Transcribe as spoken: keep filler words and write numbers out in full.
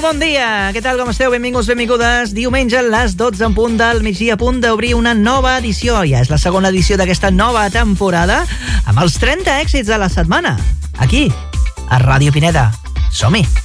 bon dia! Què tal, com esteu? Benvinguts, benvingudes. Diumenge a les dotze en punt del migdia, a punt d'obrir una nova edició. Ja és la segona edició d'aquesta nova temporada amb els trenta èxits de la setmana. Aquí, a Ràdio Pineda. Som-hi!